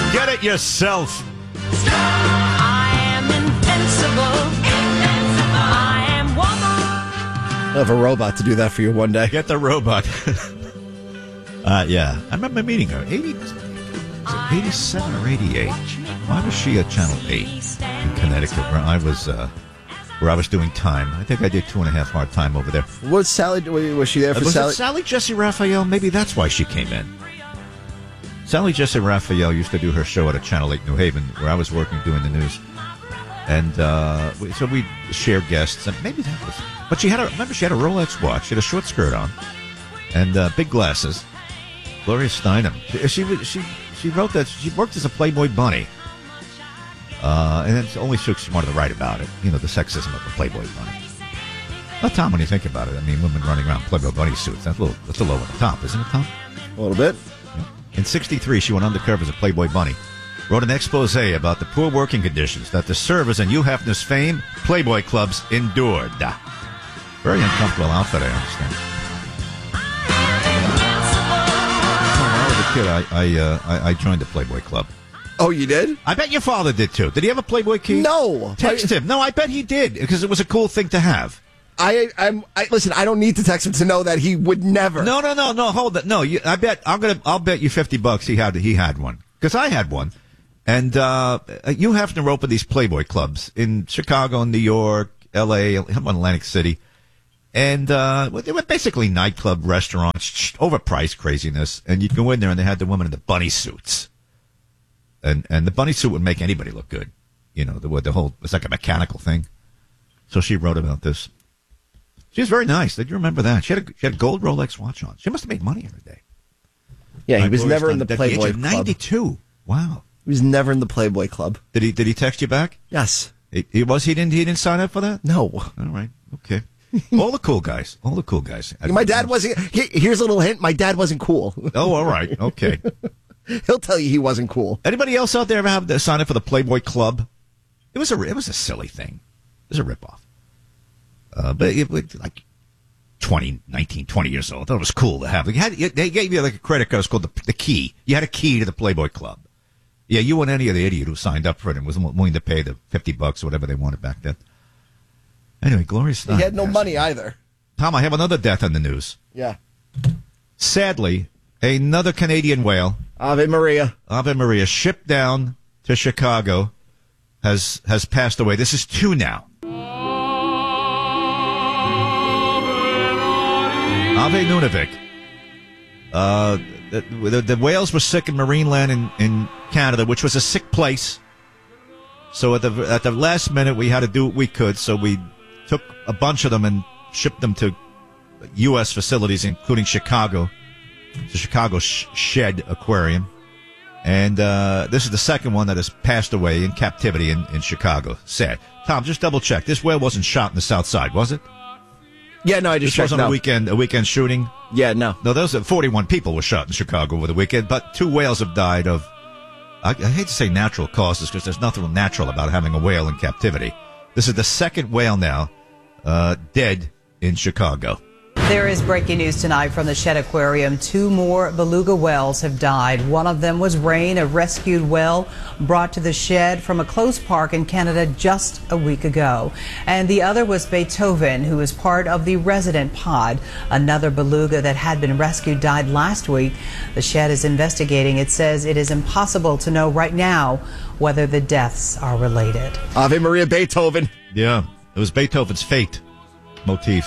Get it yourself. I am invincible. I am woman. I'll have a robot to do that for you one day. Get the robot. Yeah. I remember meeting her. 87 or 88. Why was she at Channel 8 in Connecticut where I was doing time? I think I did 2.5 hard time over there. Was Sally? Was she there for Was Sally? it Sally Jesse Raphael? Maybe that's why she came in. Sally Jesse Raphael used to do her show at a Channel 8 New Haven where I was working doing the news. And so we share guests. And maybe that was... But she had a Rolex watch. She had a short skirt on. And big glasses. Gloria Steinem. She wrote that she worked as a Playboy bunny. And then only she wanted to write about it. You know, the sexism of the Playboy bunny. Well, Tom, when you think about it, I mean, women running around Playboy bunny suits, that's a little over the top, isn't it, Tom? A little bit. In 1963, she went undercover as a Playboy bunny. Wrote an expose about the poor working conditions that the servers in Hugh Hefner's famed Playboy clubs endured. Very uncomfortable outfit, I understand. When I was a kid, I joined the Playboy club. Oh, you did? I bet your father did, too. Did he have a Playboy key? No. Text him. No, I bet he did, because it was a cool thing to have. Listen, I don't need to text him to know that he would never. No, hold it. No, I'll bet you $50 he had one. Because I had one. And Hugh Hefner opened these Playboy clubs in Chicago, New York, L.A., Atlantic City. And they were basically nightclub restaurants, overpriced craziness. And you'd go in there and they had the women in the bunny suits. And the bunny suit would make anybody look good. You know, the whole, it's like a mechanical thing. So she wrote about this. She was very nice. Did you remember that? She had a gold Rolex watch on. She must have made money every day. Yeah, he was never in the Playboy Club. 92. Wow. He was never in the Playboy Club. Did he text you back? Yes. He didn't sign up for that? No. All right. Okay. All the cool guys. My dad wasn't. Here's a little hint. My dad wasn't cool. Oh, all right. Okay. He'll tell you he wasn't cool. Anybody else out there ever have to sign up for the Playboy Club? It was a silly thing. It was a ripoff. But it was like 20 years old. I thought it was cool to have. They gave you like a credit card. It was called the key. You had a key to the Playboy Club. Yeah, you and any other idiot who signed up for it and was willing to pay the $50 or whatever they wanted back then. Anyway, Gloria Steinem. He had no money either. Tom, I have another death in the news. Yeah. Sadly, another Canadian whale, Ave Maria, shipped down to Chicago, has passed away. This is 2 now. Ave Nunavik. The whales were sick in Marineland in Canada, which was a sick place. So at the last minute, we had to do what we could. So we took a bunch of them and shipped them to U.S. facilities, including Chicago, the Chicago Shed Aquarium. And this is the second one that has passed away in captivity in Chicago. Sad. Tom, just double check. This whale wasn't shot in the South Side, was it? Yeah, no, I just checked. This wasn't a weekend shooting? Yeah, no. No, those 41 people were shot in Chicago over the weekend, but 2 whales have died of, I hate to say natural causes because there's nothing natural about having a whale in captivity. This is the second whale now dead in Chicago. There is breaking news tonight from the Shed Aquarium. 2 more beluga whales have died. One of them was Rain, a rescued whale brought to the shed from a closed park in Canada just a week ago. And the other was Beethoven, who is part of the resident pod. Another beluga that had been rescued died last week. The Shed is investigating. It says it is impossible to know right now whether the deaths are related. Ave Maria Beethoven. Yeah, it was Beethoven's Fate motif.